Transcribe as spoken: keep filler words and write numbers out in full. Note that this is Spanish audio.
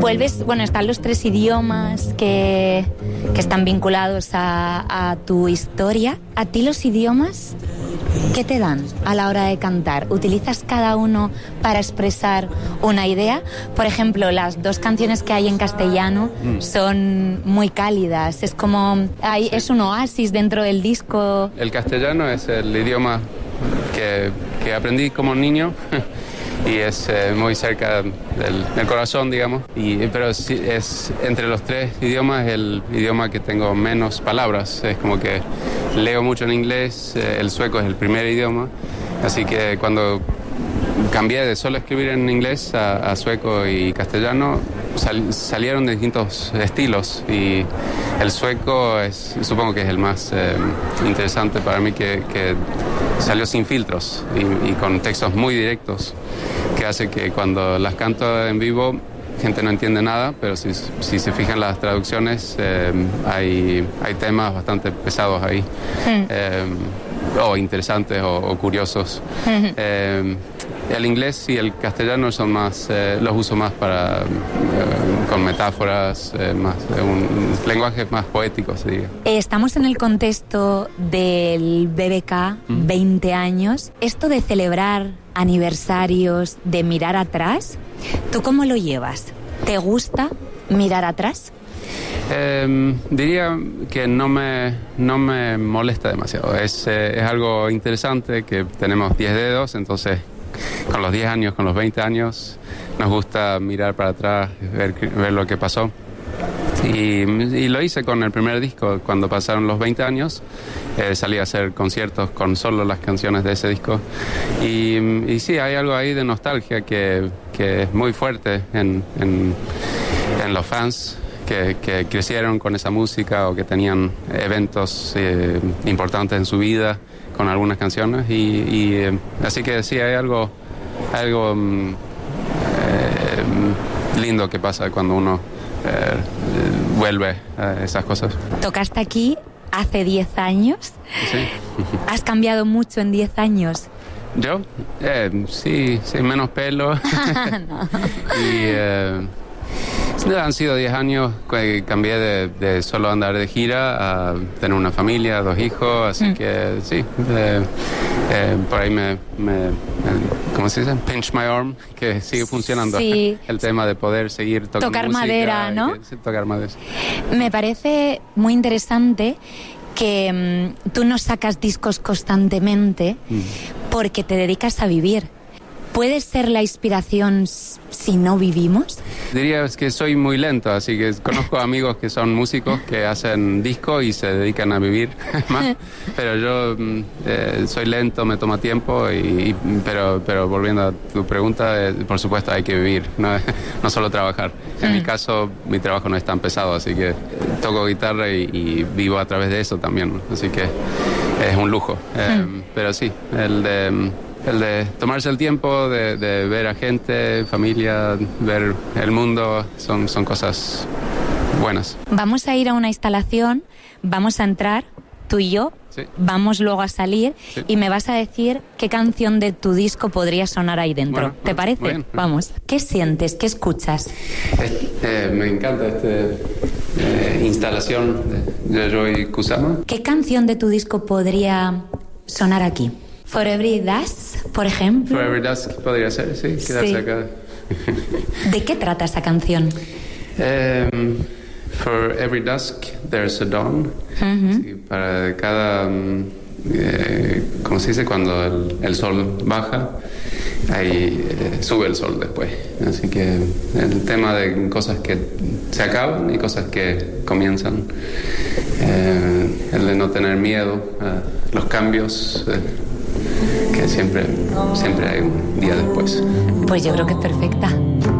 vuelves, bueno, están los tres idiomas que, que están vinculados a, a tu historia. ¿A ti los idiomas qué te dan a la hora de cantar? ¿Utilizas cada uno para expresar una idea? Por ejemplo, las dos canciones que hay en castellano mm. son muy cálidas. Es como, hay, sí. es un oasis dentro del disco. El castellano es el idioma que, que aprendí como niño. Y es eh, muy cerca del, del corazón, digamos. Y, pero sí, es entre los tres idiomas el idioma que tengo menos palabras. Es como que leo mucho en inglés, eh, el sueco es el primer idioma. Así que cuando cambié de solo escribir en inglés a, a sueco y castellano, sal, salieron de distintos estilos. Y el sueco es, supongo que es el más eh, interesante para mí, que, que salió sin filtros y, y con textos muy directos, que hace que cuando las canto en vivo gente no entiende nada, pero si, si se fijan las traducciones eh, hay, hay temas bastante pesados ahí, mm. eh, o interesantes o, o curiosos. Mm-hmm. eh, el inglés y el castellano son más, eh, los uso más para, eh, con metáforas, eh, más, eh, un lenguaje más poético, se diga. Estamos en el contexto del B B K, mm. veinte años. Esto de celebrar aniversarios, de mirar atrás, ¿tú cómo lo llevas? ¿Te gusta mirar atrás? Eh, diría que no me, no me molesta demasiado. Es, eh, es algo interesante que tenemos diez dedos, entonces con los diez años, con los veinte años, nos gusta mirar para atrás, ver, ver lo que pasó. Y, y lo hice con el primer disco. Cuando pasaron los veinte años, eh, salí a hacer conciertos con solo las canciones de ese disco. Y, y sí, hay algo ahí de nostalgia que, que es muy fuerte en, en, en los fans que, que crecieron con esa música o que tenían eventos eh, importantes en su vida con algunas canciones. Y, y eh, así que sí, hay algo, algo eh, lindo que pasa cuando uno Eh, vuelve a esas cosas. Tocaste aquí hace diez años. Sí. ¿Has cambiado mucho en diez años? ¿Yo? Eh, sí, sí, menos pelo. No. Y eh, han sido diez años que cambié de, de solo andar de gira a tener una familia, dos hijos, así mm. que sí, eh, eh, por ahí me, me, me, ¿cómo se dice? Pinch my arm, que sigue funcionando. Sí. El tema de poder seguir tocando tocar música, madera, ¿no? Que, sí, tocar madera. Me parece muy interesante que um, tú no sacas discos constantemente mm. porque te dedicas a vivir. ¿Puede ser la inspiración si no vivimos? Diría que soy muy lento, así que conozco amigos que son músicos que hacen disco y se dedican a vivir más, pero yo eh, soy lento, me toma tiempo, y, y, pero, pero volviendo a tu pregunta, eh, por supuesto hay que vivir, no, no solo trabajar. En mm. mi caso, mi trabajo no es tan pesado, así que toco guitarra y, y vivo a través de eso también, así que es un lujo. Eh, mm. Pero sí, el de... El de tomarse el tiempo de, de ver a gente, familia, ver el mundo, son, son cosas buenas. Vamos a ir a una instalación, vamos a entrar, tú y yo, sí. Vamos luego a salir, sí. Y me vas a decir qué canción de tu disco podría sonar ahí dentro. Bueno, ¿te parece? Bien, vamos. ¿Qué sientes? ¿Qué escuchas? Eh, eh, me encanta esta eh, instalación de Yayoi Kusama. ¿Qué canción de tu disco podría sonar aquí? For Every Dusk, por ejemplo. For Every Dusk podría ser, sí, quedarse sí. acá. ¿De qué trata esa canción? Um, for Every Dusk, There's a Dawn. Uh-huh. Sí, para cada, um, eh, ¿cómo se dice? Cuando el, el sol baja, ahí eh, sube el sol después. Así que el tema de cosas que se acaban y cosas que comienzan. Eh, el de no tener miedo a los cambios. Eh, que siempre, siempre hay un día después. Pues yo creo que es perfecta.